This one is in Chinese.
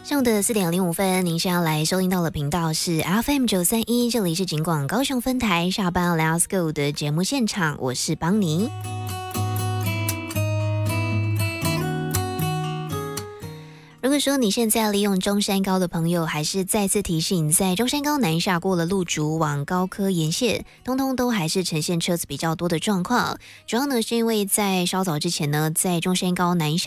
上午的4:05，您现在来收听到的频道是 FM931，这里是警广高雄分台下班 Let's Go 的节目现场，我是邦尼。如果说你现在利用中山高的朋友，还是再次提醒，在中山高南下过了路竹往高科沿线，通通都还是呈现车子比较多的状况。主要呢是因为在稍早之前呢，在中山高南下